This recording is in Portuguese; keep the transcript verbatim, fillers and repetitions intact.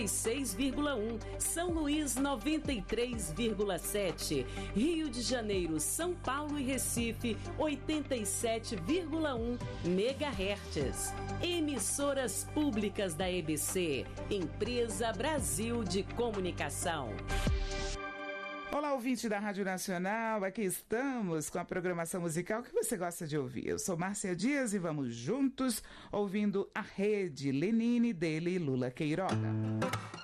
seis vírgula um, São Luís noventa e três vírgula sete, Rio de Janeiro, São Paulo e Recife oitenta e sete vírgula um megahertz. Emissoras públicas da E B C, Empresa Brasil de Comunicação. Olá, ouvinte da Rádio Nacional, aqui estamos com a programação musical que você gosta de ouvir. Eu sou Márcia Dias e vamos juntos ouvindo A Rede, Lenine, dele e Lula Queiroga.